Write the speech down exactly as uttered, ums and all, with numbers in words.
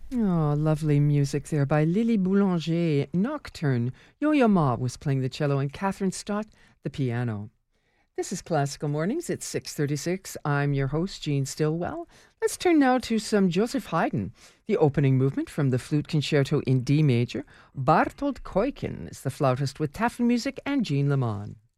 Oh, lovely music there by Lily Boulanger. Nocturne. Yo-Yo Ma was playing the cello and Catherine Stott the piano. This is Classical Mornings. It's six thirty-six. I'm your host, Jean Stillwell. Let's turn now to some Joseph Haydn, the opening movement from the Flute Concerto in D major. Bartold Koikin is the flautist with Taffen music and Jean Lemon.